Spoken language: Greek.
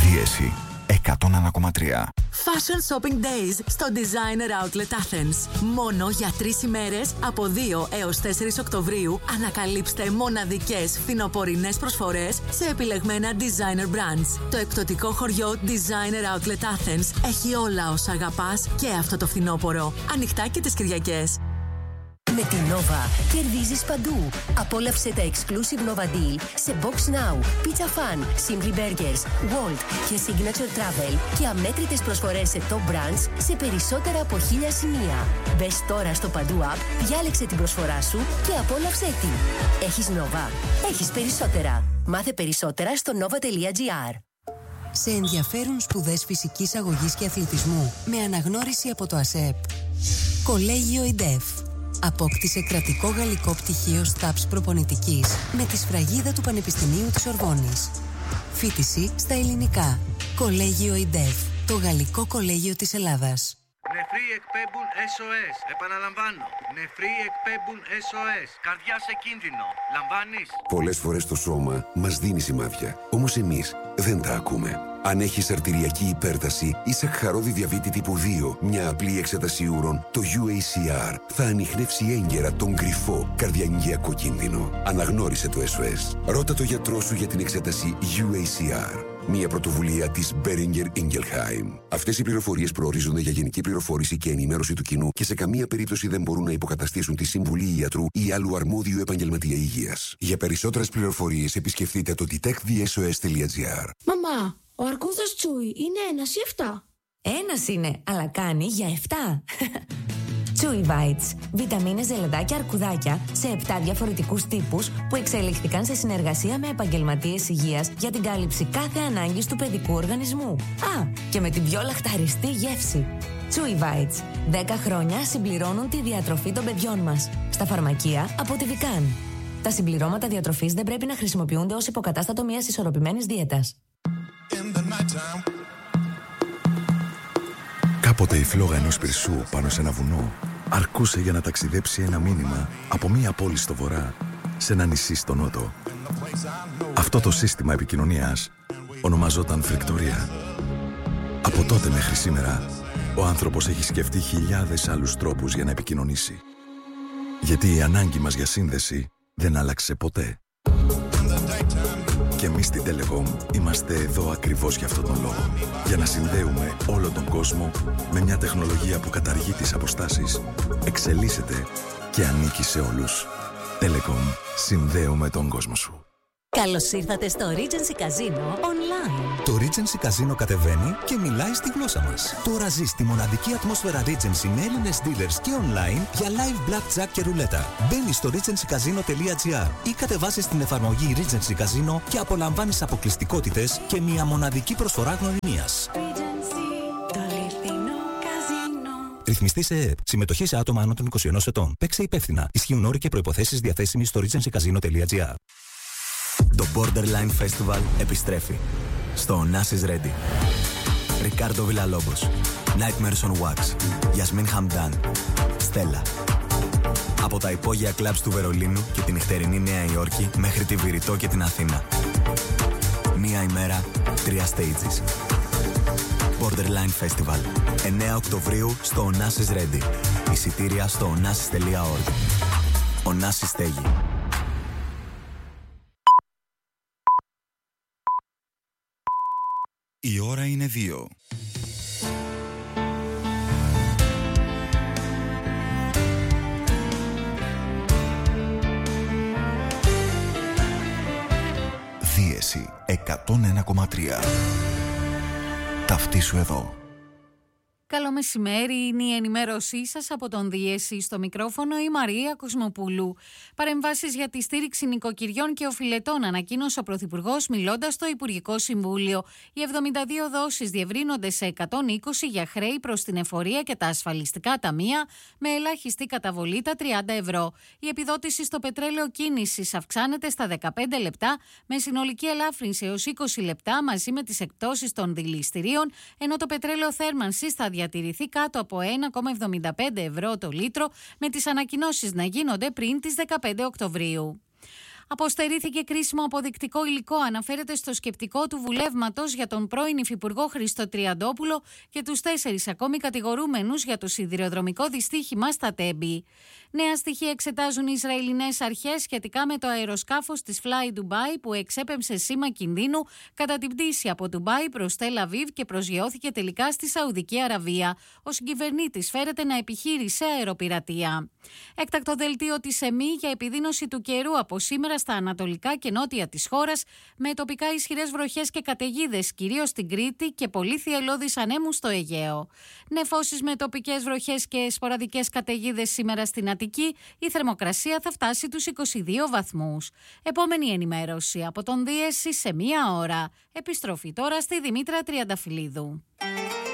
Πίεση 101,3. Fashion Shopping Days στο Designer Outlet Athens. Μόνο για 3 ημέρες από 2 έως 4 Οκτωβρίου ανακαλύψτε μοναδικές φθινοπορεινές προσφορές σε επιλεγμένα designer brands. Το εκπτωτικό χωριό Designer Outlet Athens έχει όλα όσα αγαπάς και αυτό το φθινόπωρο. Ανοιχτά και τις Κυριακές. Με τη Nova κερδίζεις παντού. Απόλαυσε τα exclusive Nova Deal σε Box Now, Pizza Fan, Simply Burgers, Walt και Signature Travel και αμέτρητες προσφορές σε top brands σε περισσότερα από 1000 σημεία. Μπες τώρα στο Παντού App, διάλεξε την προσφορά σου και απόλαυσέ την. Έχεις Nova. Έχεις περισσότερα. Μάθε περισσότερα στο nova.gr. Σε ενδιαφέρουν σπουδές φυσικής αγωγής και αθλητισμού με αναγνώριση από το ΑΣΕΠ. Κολέγιο ΙΝΤΕΦ. Απόκτησε κρατικό γαλλικό πτυχίο ΣΤΑΠΣ προπονητικής με τη σφραγίδα του Πανεπιστημίου της Ορβόνης. Φοιτηση στα ελληνικά. Κολέγιο ΙΝΤΕΦ. Το γαλλικό κολέγιο της Ελλάδας. Νεφροί εκπέμπουν SOS. Επαναλαμβάνω. Νεφροί εκπέμπουν SOS. Καρδιά σε κίνδυνο. Λαμβάνεις? Πολλές φορές το σώμα μας δίνει σημάδια. Όμως εμείς δεν τα ακούμε. Αν έχεις αρτηριακή υπέρταση ή σακχαρώδη διαβήτη τύπου 2, μια απλή εξέταση ούρων, το UACR θα ανιχνεύσει έγκαιρα τον κρυφό καρδιαγγειακό κίνδυνο. Αναγνώρισε το SOS. Ρώτα το γιατρό σου για την εξέταση UACR. Μια πρωτοβουλία της Boehringer Ingelheim. Αυτές οι πληροφορίες προορίζονται για γενική πληροφόρηση και ενημέρωση του κοινού και σε καμία περίπτωση δεν μπορούν να υποκαταστήσουν τη συμβουλή ιατρού ή άλλου αρμόδιου επαγγελματία υγείας. Για περισσότερες πληροφορίες επισκεφτείτε το detectthesos.gr. Μαμά, ο αρκούδας Τσούι είναι 1 ή 7? 1 είναι, αλλά κάνει για 7. Chewy Bites. Βιταμίνες, ζελεδάκια, αρκουδάκια σε 7 διαφορετικούς τύπους που εξελιχθήκαν σε συνεργασία με επαγγελματίες υγείας για την κάλυψη κάθε ανάγκης του παιδικού οργανισμού. Α, και με την πιο λαχταριστή γεύση. Chewy Bites. 10 χρόνια συμπληρώνουν τη διατροφή των παιδιών μας. Στα φαρμακεία από τη Vican. Τα συμπληρώματα διατροφής δεν πρέπει να χρησιμοποιούνται ως υποκατάστατο μιας ισορροπημένης δίαιτας. Κάποτε η φλόγα ενός πυρσού πάνω σε ένα βουνό αρκούσε για να ταξιδέψει ένα μήνυμα από μία πόλη στο βορρά σε ένα νησί στο νότο. Αυτό το σύστημα επικοινωνίας ονομαζόταν φρικτορία. Από τότε μέχρι σήμερα, ο άνθρωπος έχει σκεφτεί χιλιάδες άλλους τρόπους για να επικοινωνήσει. Γιατί η ανάγκη μας για σύνδεση δεν άλλαξε ποτέ. Και εμείς στην Telecom είμαστε εδώ ακριβώς για αυτόν τον λόγο. Για να συνδέουμε όλο τον κόσμο με μια τεχνολογία που καταργεί τις αποστάσεις, εξελίσσεται και ανήκει σε όλους. Telecom. Συνδέουμε τον κόσμο σου. Καλώς ήρθατε στο Regency Casino Online. Το Regency Casino κατεβαίνει και μιλάει στη γλώσσα μας. Τώρα ζεις τη μοναδική ατμόσφαιρα Regency με Έλληνες dealers και online για live blackjack και ρουλέτα. Μπαίνεις στο regencycasino.gr ή κατεβάζεις την εφαρμογή Regency Casino και απολαμβάνεις αποκλειστικότητες και μια μοναδική προσφορά γνωριμίας. Ρυθμιστή σε ΕΕΠ. Συμμετοχή σε άτομα άνω των 21 ετών. Παίξε υπεύθυνα. Ισχύουν όροι και προϋποθέσεις διαθέσιμοι στο regencycasino.gr. Το Borderline Festival επιστρέφει στο Onassis Ready. Ρικάρντο Villalobos, Nightmares on Wax, Yasmin Hamdan, Stella. Από τα υπόγεια κλαμπς του Βερολίνου και την νυχτερινή Νέα Υόρκη μέχρι τη Βηρητό και την Αθήνα. Μία ημέρα, 3 stages. Borderline Festival. 9 Οκτωβρίου στο Onassis Ready. Εισιτήρια στο onassis.org. Onassis στέγη. Η ώρα είναι 2. Δίεση 101,3. Ταυτίσου εδώ. Καλό μεσημέρι, είναι η ενημέρωσή σας από τον Δίεση. Στο μικρόφωνο η Μαρία Κοσμοπούλου. Παρεμβάσεις για τη στήριξη νοικοκυριών και οφειλετών ανακοίνωσε ο Πρωθυπουργός μιλώντας στο Υπουργικό Συμβούλιο. Οι 72 δόσεις διευρύνονται σε 120 για χρέη προς την εφορία και τα ασφαλιστικά ταμεία με ελάχιστη καταβολή τα 30 ευρώ. Η επιδότηση στο πετρέλαιο κίνησης αυξάνεται στα 15 λεπτά με συνολική ελάφρυνση έως 20 λεπτά μαζί με τις εκπτώσεις των δηληστηρίων, ενώ το πετρέλαιο θέρμανσης θα διατηρηθεί κάτω από 1,75 ευρώ το λίτρο με τις ανακοινώσεις να γίνονται πριν τις 15 Οκτωβρίου. Αποστερήθηκε κρίσιμο αποδεικτικό υλικό, αναφέρεται στο σκεπτικό του βουλεύματος για τον πρώην υφυπουργό Χρήστο Τριαντόπουλο και τους 4 ακόμη κατηγορούμενους για το σιδηροδρομικό δυστύχημα στα Τέμπη. Νέα στοιχεία εξετάζουν οι Ισραηλινές αρχές σχετικά με το αεροσκάφος της Fly Dubai που εξέπεμψε σήμα κινδύνου κατά την πτήση από Ντουμπάι προς Τελ Αβίβ και προσγειώθηκε τελικά στη Σαουδική Αραβία. Ο συγκυβερνήτης φέρεται να επιχείρησε αεροπειρατεία. Έκτακτο δελτίο της ΕΜΗ για επιδείνωση του καιρού από σήμερα στα ανατολικά και νότια της χώρας, με τοπικά ισχυρές βροχές και καταιγίδες, κυρίως στην Κρήτη, και πολύ θυελλώδεις ανέμους στο Αιγαίο. Νεφώσεις με τοπικές βροχές και σποραδικές καταιγίδες σήμερα στην Αττική. Η θερμοκρασία θα φτάσει τους 22 βαθμούς. Επόμενη ενημέρωση από τον Δίεση σε 1 ώρα. Επιστροφή τώρα στη Δημήτρα Τριανταφυλλίδου.